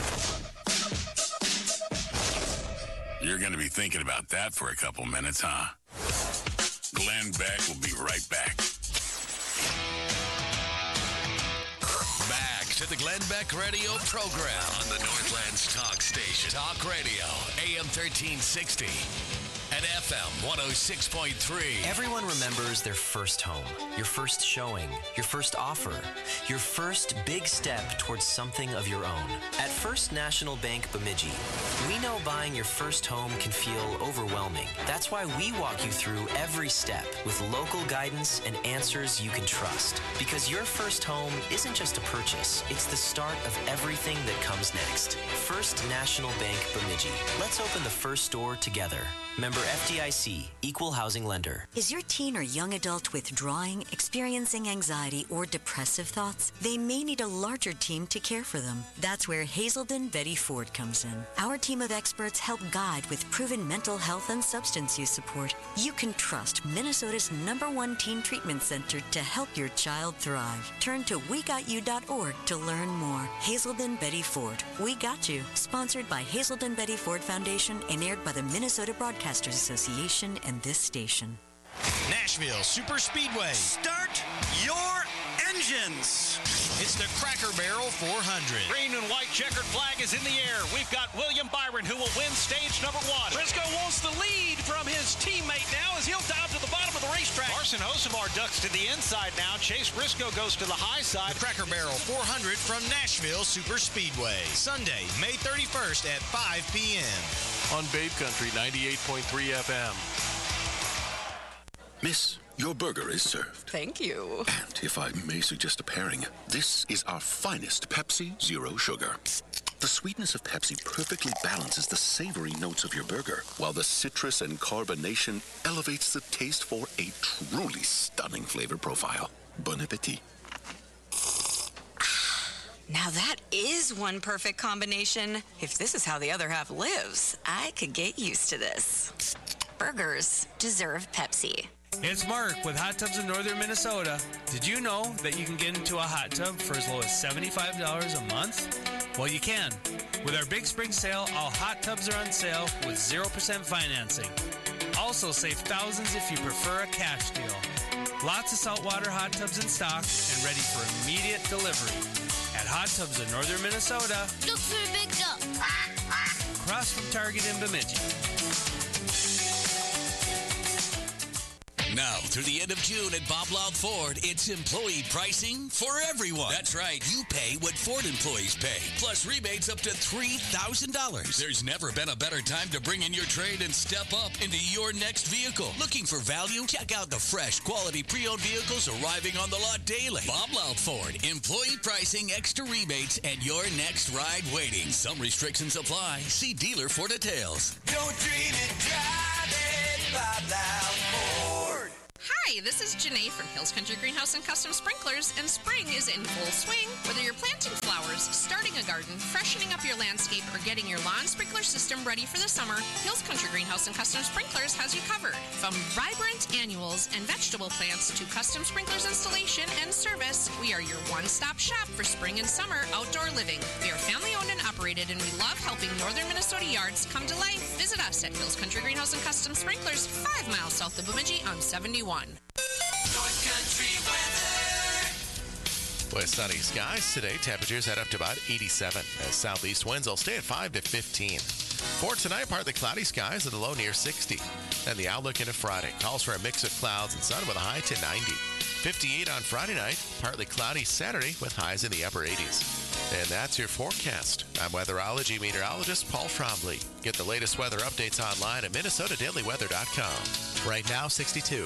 You're going to be thinking about that for a couple minutes, huh? Glenn Beck will be right back. Back to the Glenn Beck Radio program on the Northlands Talk Station. Talk Radio, A M thirteen sixty. And F M one oh six point three. Everyone remembers their first home, your first showing, your first offer, your first big step towards something of your own. At First National Bank Bemidji, we know buying your first home can feel overwhelming. That's why we walk you through every step with local guidance and answers you can trust. Because your first home isn't just a purchase, it's the start of everything that comes next. First National Bank Bemidji. Let's open the first door together. Member F D I C, Equal Housing Lender. Is your teen or young adult withdrawing, experiencing anxiety, or depressive thoughts? They may need a larger team to care for them. That's where Hazelden Betty Ford comes in. Our team of experts help guide with proven mental health and substance use support. You can trust Minnesota's number one teen treatment center to help your child thrive. Turn to we got you dot org to learn more. Hazelden Betty Ford, We Got You. Sponsored by Hazelden Betty Ford Foundation and aired by the Minnesota Broadcasters Association and this station. Nashville Super Speedway. Start your engines. It's the Cracker Barrel four hundred. Green and white checkered flag is in the air. We've got William Byron who will win stage number one. Briscoe wants the lead from his teammate now as he'll down to the bottom of the racetrack. Carson Hosemar ducks to the inside now. Chase Briscoe goes to the high side. The Cracker Barrel four hundred from Nashville Super Speedway. Sunday, May thirty-first at five p.m. on Babe Country ninety-eight point three F M. Miss, your burger is served. Thank you. And if I may suggest a pairing, this is our finest Pepsi Zero Sugar. The sweetness of Pepsi perfectly balances the savory notes of your burger, while the citrus and carbonation elevates the taste for a truly stunning flavor profile. Bon appetit. Now that is one perfect combination. If this is how the other half lives, I could get used to this. Burgers deserve Pepsi. It's Mark with Hot Tubs in Northern Minnesota. Did you know that you can get into a hot tub for as low as seventy-five dollars a month? Well, you can. With our Big Spring Sale, all hot tubs are on sale with zero percent financing. Also save thousands if you prefer a cash deal. Lots of saltwater hot tubs in stock and ready for immediate delivery. At Hot Tubs in Northern Minnesota. Look for a big tub. Across from Target in Bemidji. Now, through the end of June at Bob Loud Ford, it's employee pricing for everyone. That's right. You pay what Ford employees pay, plus rebates up to three thousand dollars. There's never been a better time to bring in your trade and step up into your next vehicle. Looking for value? Check out the fresh, quality pre-owned vehicles arriving on the lot daily. Bob Loud Ford, employee pricing, extra rebates, and your next ride waiting. Some restrictions apply. See dealer for details. Don't dream it, drive it, Bob Loud Ford. Hi, this is Janae from Hills Country Greenhouse and Custom Sprinklers, and spring is in full swing. Whether you're planting flowers, starting a garden, freshening up your landscape, or getting your lawn sprinkler system ready for the summer, Hills Country Greenhouse and Custom Sprinklers has you covered. From vibrant annuals and vegetable plants to custom sprinklers installation and service, we are your one-stop shop for spring and summer outdoor living. We are family-owned and operated, and we love helping northern Minnesota yards come to life. Visit us at Hills Country Greenhouse and Custom Sprinklers, five miles south of Bemidji on seventy-one. North Country weather. With sunny skies today, temperatures head up to about eighty-seven. As southeast winds will stay at five to fifteen. For tonight, partly cloudy skies with a low near sixty. And the outlook into Friday calls for a mix of clouds and sun with a high to ninety. fifty-eight on Friday night, partly cloudy Saturday with highs in the upper eighties. And that's your forecast. I'm weatherology meteorologist Paul Trombley. Get the latest weather updates online at minnesota daily weather dot com. Right now, sixty-two.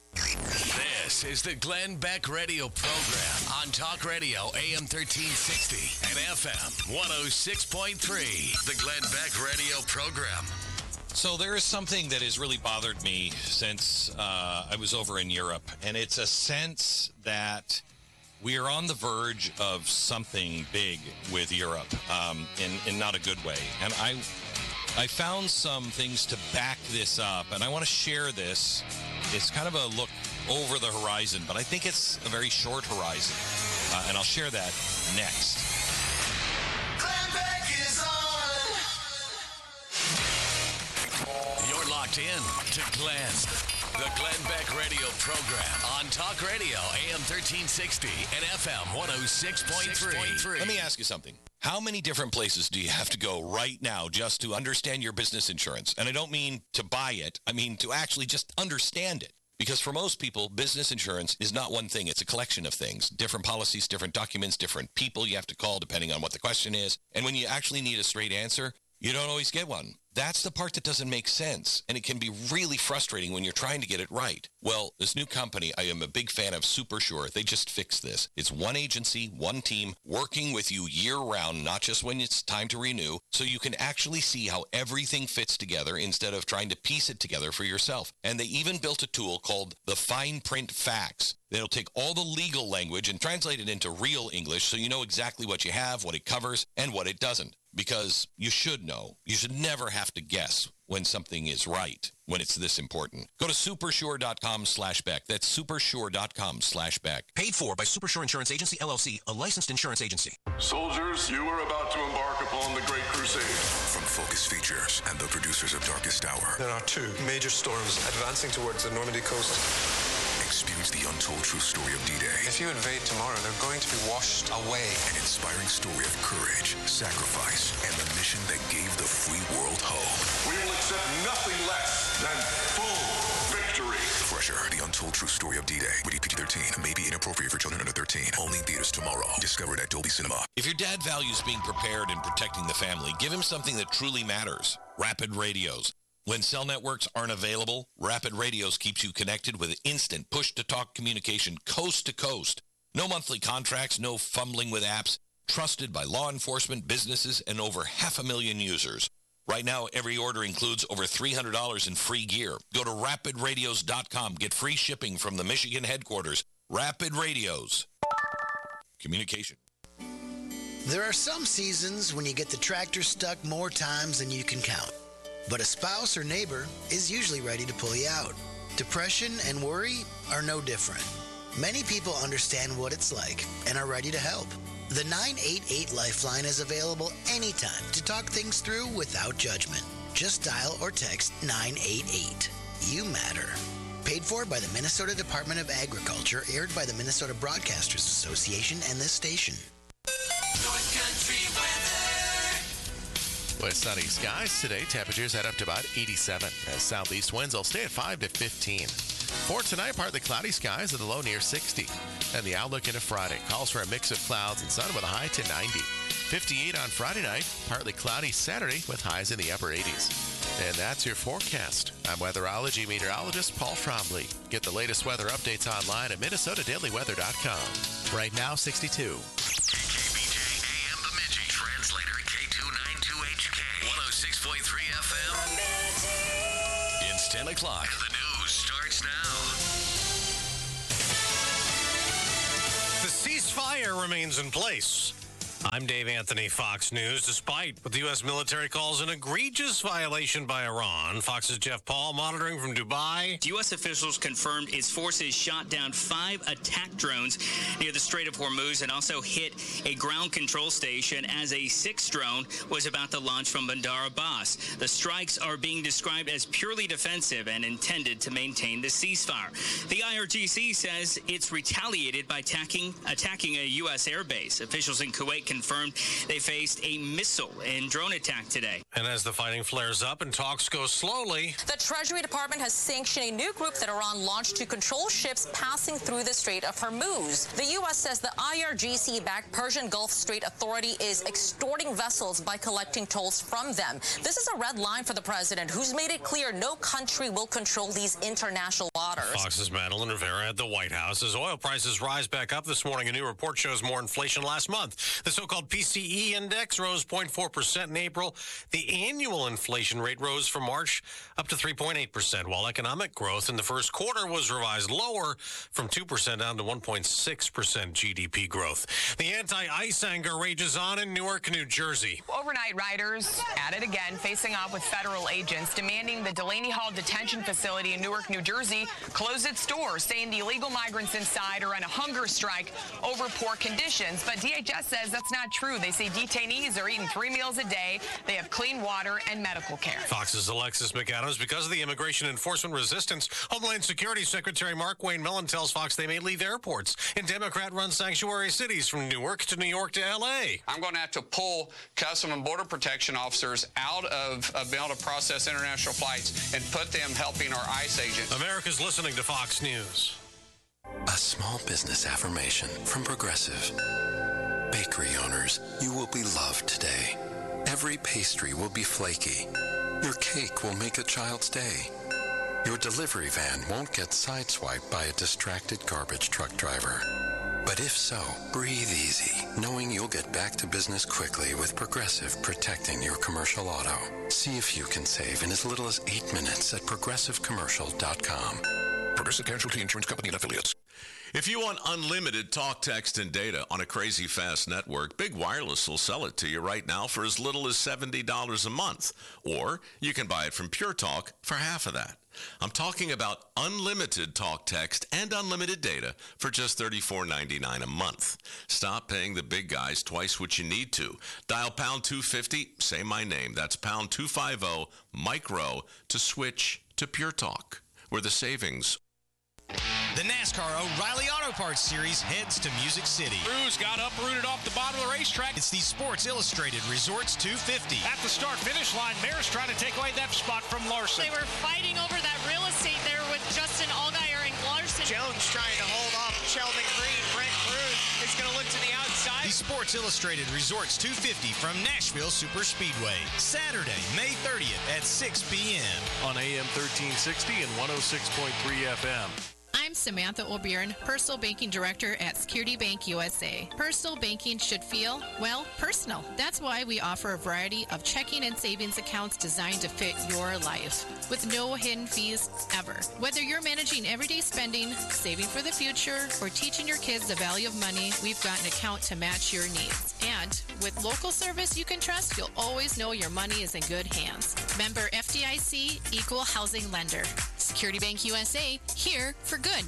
This is the Glenn Beck Radio Program on Talk Radio A M thirteen sixty and F M one oh six point three. The Glenn Beck Radio Program. So there is something that has really bothered me since uh, I was over in Europe, and it's a sense that we are on the verge of something big with Europe, um, in, in not a good way. And I, I found some things to back this up, and I want to share this. It's kind of a look over the horizon, but I think it's a very short horizon, uh, and I'll share that next. Glenn Beck is on. You're locked in to Glenn, the Glenn Beck Radio Program on Talk Radio A M thirteen sixty and F M one oh six point three. Let me ask you something. How many different places do you have to go right now just to understand your business insurance? And I don't mean to buy it. I mean to actually just understand it. Because for most people, business insurance is not one thing. It's a collection of things. Different policies, different documents, different people you have to call depending on what the question is. And when you actually need a straight answer, you don't always get one. That's the part that doesn't make sense, and it can be really frustrating when you're trying to get it right. Well, this new company, I am a big fan of SuperSure. They just fixed this. It's one agency, one team, working with you year-round, not just when it's time to renew, so you can actually see how everything fits together instead of trying to piece it together for yourself. And they even built a tool called the Fine Print Facts. It'll take all the legal language and translate it into real English so you know exactly what you have, what it covers, and what it doesn't. Because you should know. You should never have to guess when something is right, when it's this important. Go to supersure.com slash Beck. That's supersure.com slash Beck. Paid for by Supersure Insurance Agency, L L C, a licensed insurance agency. Soldiers, you are about to embark upon the Great Crusade. From Focus Features and the producers of Darkest Hour. There are two major storms advancing towards the Normandy coast. Experience the untold true story of D-Day. If you invade tomorrow, they're going to be washed away. An inspiring story of courage, sacrifice, and the mission that gave the free world hope. We will accept nothing less than full victory. Fresher, the untold true story of D-Day. Rated P G thirteen. May be inappropriate for children under thirteen. Only in theaters tomorrow. Discovered at Dolby Cinema. If your dad values being prepared and protecting the family, give him something that truly matters. Rapid Radios. When cell networks aren't available, Rapid Radios keeps you connected with instant push-to-talk communication coast to coast. No monthly contracts, no fumbling with apps. Trusted by law enforcement, businesses, and over half a million users. Right now, every order includes over three hundred dollars in free gear. Go to rapid radios dot com. Get free shipping from the Michigan headquarters. Rapid Radios. Communication. There are some seasons when you get the tractor stuck more times than you can count. But a spouse or neighbor is usually ready to pull you out. Depression and worry are no different. Many people understand what it's like and are ready to help. The nine eight eight Lifeline is available anytime to talk things through without judgment. Just dial or text nine eight eight. You matter. Paid for by the Minnesota Department of Agriculture, aired by the Minnesota Broadcasters Association and this station. North Country weather. With sunny skies today, temperatures head up to about eighty-seven. As southeast winds will stay at five to fifteen. For tonight, partly cloudy skies with a low near sixty. And the outlook into Friday calls for a mix of clouds and sun with a high to ninety. fifty-eight on Friday night, partly cloudy Saturday with highs in the upper eighties. And that's your forecast. I'm weatherology meteorologist Paul Trombley. Get the latest weather updates online at minnesota daily weather dot com. Right now, sixty-two. K B J A M Bemidji. Translator K two ninety-two H K. one oh six point three F M. It's ten o'clock. The news starts now. The ceasefire remains in place. I'm Dave Anthony, Fox News. Despite what the U S military calls an egregious violation by Iran, Fox's Jeff Paul monitoring from Dubai. U S officials confirmed its forces shot down five attack drones near the Strait of Hormuz and also hit a ground control station as a sixth drone was about to launch from Bandar Abbas. The strikes are being described as purely defensive and intended to maintain the ceasefire. The I R G C says it's retaliated by attacking, attacking a U S airbase. Officials in Kuwait confirmed they faced a missile and drone attack today. And as the fighting flares up and talks go slowly, the Treasury Department has sanctioned a new group that Iran launched to control ships passing through the Strait of Hormuz. The U S says the I R G C-backed Persian Gulf Strait Authority is extorting vessels by collecting tolls from them. This is a red line for the president, who's made it clear no country will control these international waters. Fox's Madeline Rivera at the White House. As oil prices rise back up this morning, a new report shows more inflation last month. The so-called P C E index rose zero point four percent in April. The annual inflation rate rose from March up to three point eight percent, while economic growth in the first quarter was revised lower from two percent down to one point six percent G D P growth. The anti-ICE anger rages on in Newark, New Jersey. Overnight riders at it again, facing off with federal agents, demanding the Delaney Hall Detention Facility in Newark, New Jersey close its doors, saying the illegal migrants inside are on a hunger strike over poor conditions. But D H S says that's not true. They say detainees are eating three meals a day. They have clean water and medical care. Fox's Alexis McAdams. Because of the immigration enforcement resistance, Homeland Security Secretary Mark Wayne Millen tells Fox they may leave airports in Democrat-run sanctuary cities from Newark to New York to L A. I'm going to have to pull Customs and Border Protection officers out of, of being able to process international flights and put them helping our ICE agents. America's listening to Fox News. A small business affirmation from Progressive. Bakery owners, you will be loved today. Every pastry will be flaky. Your cake will make a child's day. Your delivery van won't get sideswiped by a distracted garbage truck driver. But if so, breathe easy, knowing you'll get back to business quickly with Progressive protecting your commercial auto. See if you can save in as little as eight minutes at progressive commercial dot com. Progressive Casualty Insurance Company and Affiliates. If you want unlimited talk, text, and data on a crazy fast network, Big Wireless will sell it to you right now for as little as seventy dollars a month. Or you can buy it from Pure Talk for half of that. I'm talking about unlimited talk, text, and unlimited data for just thirty-four ninety-nine a month. Stop paying the big guys twice what you need to. Dial pound two fifty, say my name. That's pound two fifty, micro, to switch to Pure Talk, where the savings. The NASCAR O'Reilly Auto Parts Series heads to Music City. Cruz got uprooted off the bottom of the racetrack. It's the Sports Illustrated Resorts two fifty. At the start-finish line, Maris trying to take away that spot from Larson. They were fighting over that real estate there with Justin Allgaier and Larson. Jones trying to hold off Sheldon Green. Brent Cruz is going to look to the outside. The Sports Illustrated Resorts two fifty from Nashville Super Speedway. Saturday, May thirtieth at six p.m. on A M thirteen sixty and one oh six point three F M. I'm Samantha O'Byrne, Personal Banking Director at Security Bank U S A. Personal banking should feel, well, personal. That's why we offer a variety of checking and savings accounts designed to fit your life, with no hidden fees ever. Whether you're managing everyday spending, saving for the future, or teaching your kids the value of money, we've got an account to match your needs. And with local service you can trust, you'll always know your money is in good hands. Member F D I C, Equal Housing Lender. Security Security Bank U S A, here for good.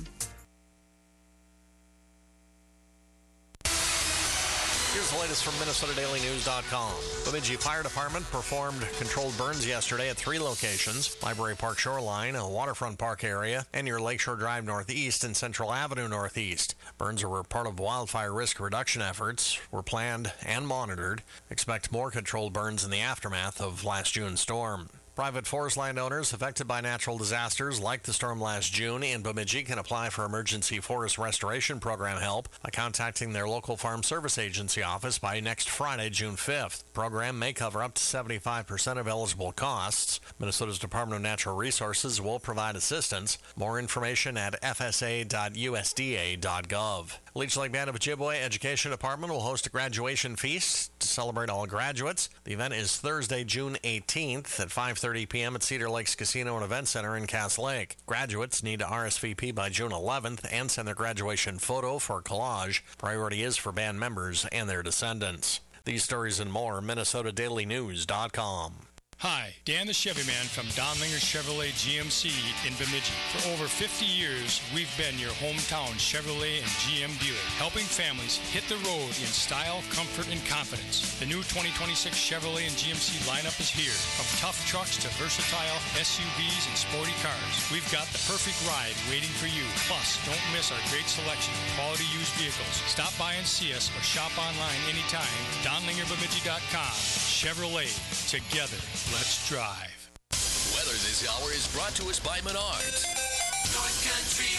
Here's the latest from Minnesota Daily News dot com. Bemidji Fire Department performed controlled burns yesterday at three locations: Library Park Shoreline, a waterfront park area, and near Lakeshore Drive Northeast and Central Avenue Northeast. Burns were part of wildfire risk reduction efforts, were planned and monitored. Expect more controlled burns in the aftermath of last June's storm. Private forest landowners affected by natural disasters like the storm last June in Bemidji can apply for Emergency Forest Restoration Program help by contacting their local Farm Service Agency office by next Friday, June fifth. The program may cover up to seventy-five percent of eligible costs. Minnesota's Department of Natural Resources will provide assistance. More information at f s a dot u s d a dot gov. Leech Lake Band of Ojibwe Education Department will host a graduation feast to celebrate all graduates. The event is Thursday, June eighteenth at five thirty p.m. at Cedar Lakes Casino and Event Center in Cass Lake. Graduates need to R S V P by June eleventh and send their graduation photo for collage. Priority is for band members and their descendants. These stories and more, Minnesota Daily News dot com. Hi, Dan the Chevy Man from Donlinger Chevrolet G M C in Bemidji. For over fifty years, we've been your hometown Chevrolet and G M dealer, helping families hit the road in style, comfort, and confidence. The new twenty twenty-six Chevrolet and G M C lineup is here. From tough trucks to versatile S U Vs and sporty cars, we've got the perfect ride waiting for you. Plus, don't miss our great selection of quality used vehicles. Stop by and see us or shop online anytime. Donlinger Bemidji dot com. Chevrolet. Together. Let's drive. Weather this hour is brought to us by Menards. North Country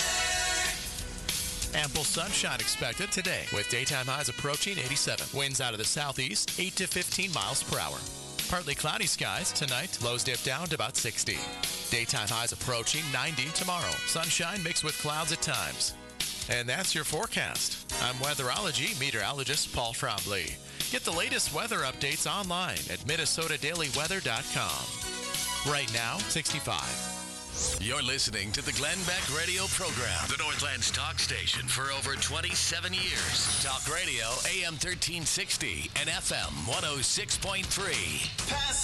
weather. Ample sunshine expected today with daytime highs approaching eighty-seven. Winds out of the southeast, eight to fifteen miles per hour. Partly cloudy skies tonight. Lows dip down to about sixty. Daytime highs approaching ninety tomorrow. Sunshine mixed with clouds at times. And that's your forecast. I'm weatherology meteorologist Paul Trombley. Get the latest weather updates online at Minnesota Daily Weather dot com. Right now, sixty-five. You're listening to the Glenn Beck Radio program, the Northland's talk station for over twenty-seven years. Talk radio, A M thirteen sixty and F M one oh six point three. Pass